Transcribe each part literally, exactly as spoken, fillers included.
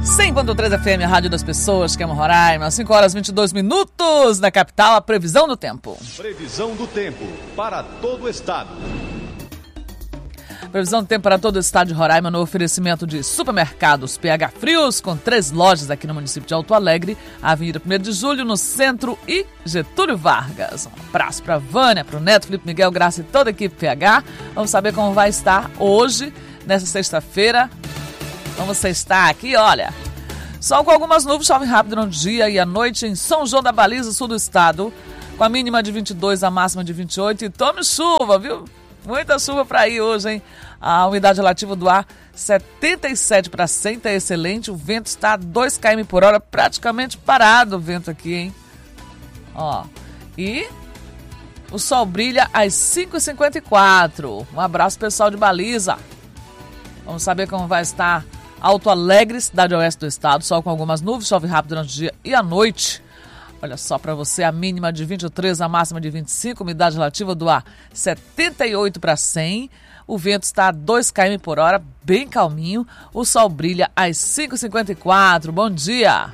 cem ponto três F M, a Rádio das Pessoas, que é Roraima, cinco horas e vinte e dois minutos na capital, a previsão do tempo. Previsão do tempo para todo o estado. Previsão do tempo para todo o estado de Roraima no oferecimento de supermercados P H Frios, com três lojas aqui no município de Alto Alegre, Avenida primeiro de Julho, no centro, e Getúlio Vargas. Um abraço para a Vânia, para o Neto, Felipe Miguel, Graça e toda a equipe P H. Vamos saber como vai estar hoje, nessa sexta-feira. Vamos sextar aqui, olha. Sol com algumas nuvens, chove rápido no dia e à noite em São João da Baliza, sul do estado, com a mínima de vinte e dois, a máxima de vinte e oito. E tome chuva, viu? Muita chuva para ir hoje, hein? A umidade relativa do ar, setenta e sete para cem, tá excelente. O vento está a dois quilômetros por hora, praticamente parado o vento aqui, hein? Ó, e o sol brilha às cinco e cinquenta e quatro. Um abraço, pessoal de Baliza. Vamos saber como vai estar Alto Alegre, cidade oeste do estado. Sol com algumas nuvens, chove rápido durante o dia e à noite. Olha só para você, a mínima de vinte e três, a máxima de vinte e cinco, umidade relativa do ar setenta e oito para cem. O vento está a dois quilômetros por hora, bem calminho. O sol brilha às cinco e cinquenta e quatro. Bom dia!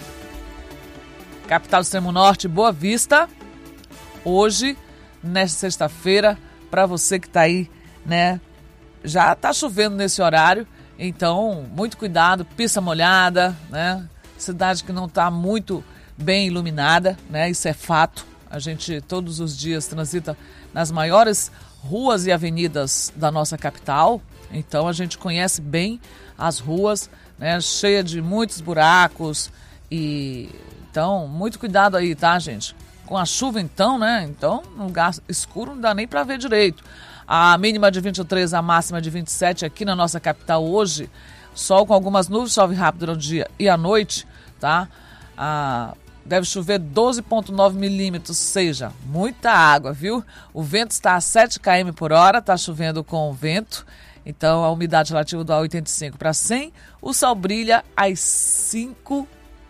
Capital do Extremo Norte, Boa Vista. Hoje, nesta sexta-feira, para você que está aí, né? Já está chovendo nesse horário, então muito cuidado, pista molhada, né? Cidade que não está muito bem iluminada, né? Isso é fato. A gente todos os dias transita nas maiores ruas e avenidas da nossa capital, então a gente conhece bem as ruas, né? Cheia de muitos buracos e então muito cuidado aí, tá, gente? Com a chuva então, né? Então no lugar escuro não dá nem para ver direito. A mínima de vinte e três, a máxima de vinte e sete aqui na nossa capital hoje. Sol com algumas nuvens, chove rápido no dia e à noite, tá? Ah, deve chover doze vírgula nove milímetros, seja, muita água, viu? O vento está a sete quilômetros por hora, está chovendo com vento. Então, a umidade relativa do ar oitenta e cinco para cem. O sol brilha às cinco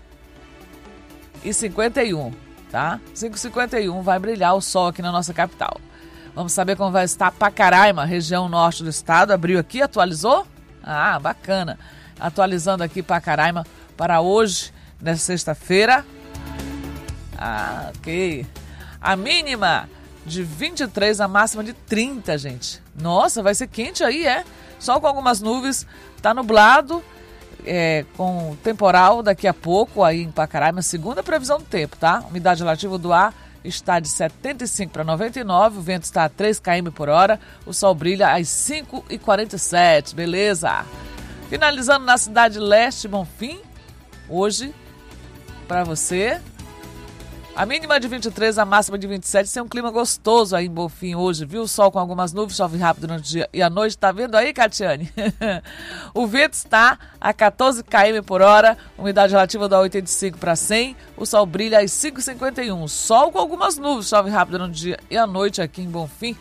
e cinquenta e um, tá? cinco e cinquenta e um vai brilhar o sol aqui na nossa capital. Vamos saber como vai estar Pacaraima, região norte do estado. Abriu aqui, atualizou? Ah, bacana. Atualizando aqui Pacaraima para hoje, nessa sexta-feira. Ah, ok. A mínima de vinte e três, a máxima de trinta, gente. Nossa, vai ser quente aí, é? Sol com algumas nuvens, tá nublado, é, com temporal daqui a pouco aí em Pacaraima. Segunda previsão do tempo, tá? Umidade relativa do ar está de setenta e cinco para noventa e nove, o vento está a três quilômetros por hora, o sol brilha às cinco e quarenta e sete, beleza? Finalizando na cidade leste, Bonfim, hoje, para você, a mínima de vinte e três, a máxima de vinte e sete, tem um clima gostoso aí em Bonfim hoje, viu? O sol com algumas nuvens, chove rápido durante o dia e a noite, tá vendo aí, Catiane? O vento está a quatorze quilômetros por hora, umidade relativa do ar oitenta e cinco para cem, o sol brilha às cinco e cinquenta e um, sol com algumas nuvens, chove rápido durante o dia e a noite aqui em Bonfim.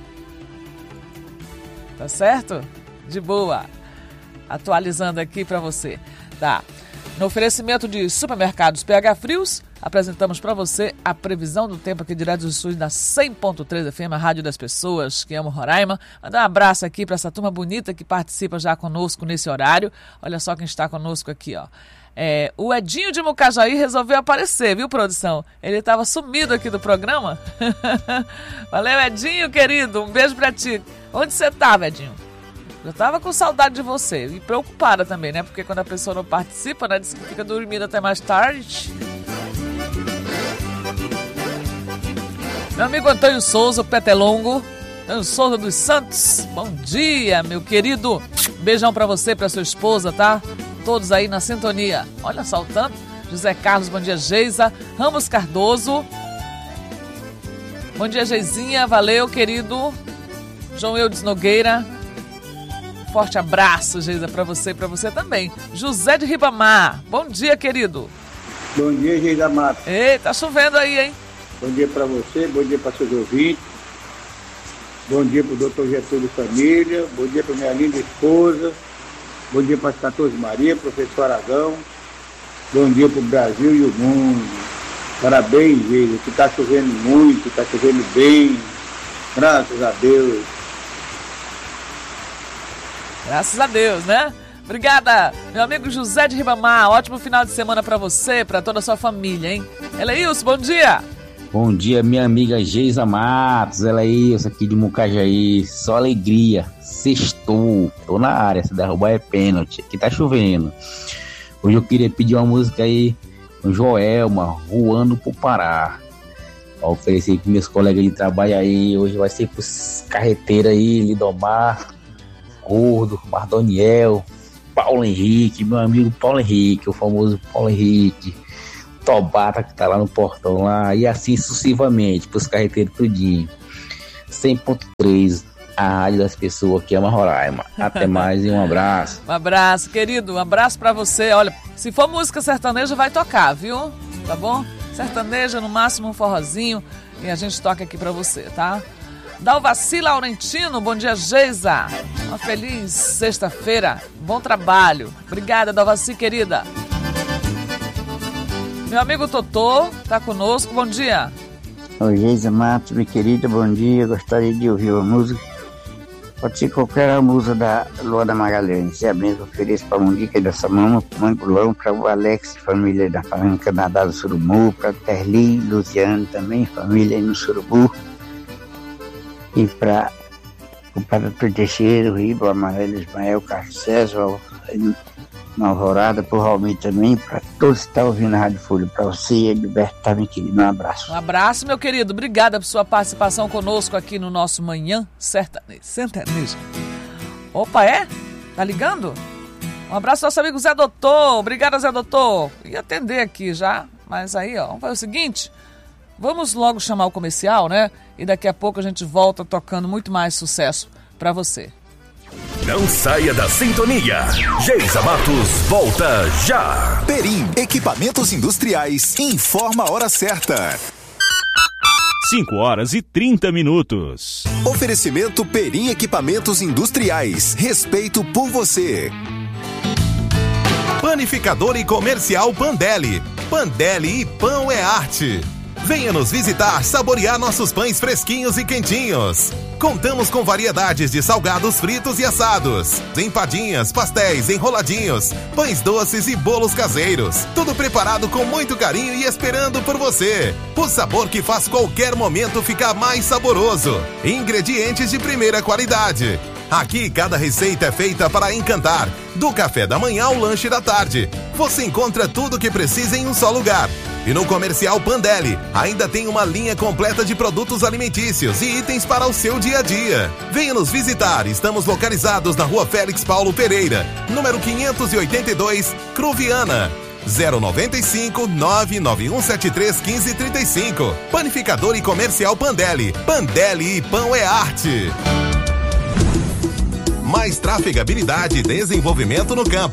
Tá certo? De boa. Atualizando aqui para você, tá? No oferecimento de supermercados P H Frios, apresentamos para você a previsão do tempo aqui direto dos estúdios da cem ponto três F M, a Rádio das Pessoas, que amo Roraima. Mandar um abraço aqui para essa turma bonita que participa já conosco nesse horário. Olha só quem está conosco aqui, ó. É, o Edinho de Mucajaí resolveu aparecer, viu, produção? Ele estava sumido aqui do programa. Valeu, Edinho, querido. Um beijo para ti. Onde você estava, Edinho? Eu tava com saudade de você e preocupada também, né? Porque quando a pessoa não participa, né? Diz que fica dormindo até mais tarde. Meu amigo Antônio Souza, o Petelongo. Antônio Souza dos Santos. Bom dia, meu querido. Beijão pra você, pra sua esposa, tá? Todos aí na sintonia. Olha só o tanto. José Carlos, bom dia, Geisa. Ramos Cardoso. Bom dia, Geizinha. Valeu, querido. João Eudes Nogueira. Forte abraço, Geisa, para você e para você também. José de Ribamar, bom dia, querido. Bom dia, Geisa Mato. Ei, tá chovendo aí, hein? Bom dia para você, bom dia para seus ouvintes. Bom dia para o doutor Getúlio Família, bom dia para minha linda esposa. Bom dia para as quatorze Maria, professor Aragão. Bom dia para o Brasil e o mundo. Parabéns, Geisa, que tá chovendo muito, tá chovendo bem. Graças a Deus. Graças a Deus, né? Obrigada, meu amigo José de Ribamar. Ótimo final de semana pra você, pra toda a sua família, hein? Eleilson, bom dia. Bom dia, minha amiga Geisa Matos. Eleilson aqui de Mucajaí. Só alegria. Sextou. Tô na área, se derrubar é pênalti. Aqui tá chovendo. Hoje eu queria pedir uma música aí com Joelma, Voando pro Pará. Vou oferecer com meus colegas de trabalho aí. Hoje vai ser pros carreteiros aí, Lidomar, Gordo, Mardoniel, Paulo Henrique, meu amigo Paulo Henrique, o famoso Paulo Henrique, Tobata que tá lá no portão lá, e assim sucessivamente, pros carreteiros tudinho. cem ponto três, a rádio das pessoas que ama Roraima. Até mais e um abraço. Um abraço, querido, um abraço pra você. Olha, se for música sertaneja vai tocar, viu? Tá bom? Sertaneja, no máximo um forrozinho, e a gente toca aqui pra você, tá? Dalvaci Laurentino, bom dia, Geisa. Uma feliz sexta-feira, bom trabalho. Obrigada, Dalvaci, querida. Meu amigo Totô tá conosco, bom dia. Oi, Geisa Matos, minha querida, bom dia. Gostaria de ouvir uma música. Pode ser qualquer música da Luana Magalhães. Se a mesma ofereço para a Mundica da Samama, para o Mangulão, para o Alex, família da família Canadá do Surubu, para Terli, Luciano também, família aí no Surubu. E para o Padre Teixeira, o Ribo, o Amarelo, Ismael, Carlos César, na Alvorada, para o Raulmir também, para todos que estão ouvindo a Rádio Folha, para você e Gilberto, tá, meu querido? Um abraço. Um abraço, meu querido. Obrigada por sua participação conosco aqui no nosso Manhã Sertanejo. Sertanejo. Opa, é? Tá ligando? Um abraço ao nosso amigo Zé Doutor. Obrigada, Zé Doutor. Ia atender aqui já, mas aí, ó, vamos fazer o seguinte, vamos logo chamar o comercial, né? E daqui a pouco a gente volta tocando muito mais sucesso pra você. Não saia da sintonia. Geisa Matos volta já. Perim Equipamentos Industriais informa a hora certa. cinco horas e trinta minutos. Oferecimento Perim Equipamentos Industriais. Respeito por você. Panificador e Comercial Pandelli. Pandelli e pão é arte. Venha nos visitar, saborear nossos pães fresquinhos e quentinhos. Contamos com variedades de salgados fritos e assados, empadinhas, pastéis, enroladinhos, pães doces e bolos caseiros. Tudo preparado com muito carinho e esperando por você. O sabor que faz qualquer momento ficar mais saboroso. Ingredientes de primeira qualidade. Aqui cada receita é feita para encantar. Do café da manhã ao lanche da tarde. Você encontra tudo o que precisa em um só lugar. E no Comercial Pandelli ainda tem uma linha completa de produtos alimentícios e itens para o seu dia a dia. Venha nos visitar, estamos localizados na Rua Félix Paulo Pereira, número quinhentos e oitenta e dois, Cruviana. zero nove cinco, nove nove um sete três, um cinco três cinco. Panificador e Comercial Pandelli. Pandelli e pão é arte. Mais trafegabilidade e desenvolvimento no campo.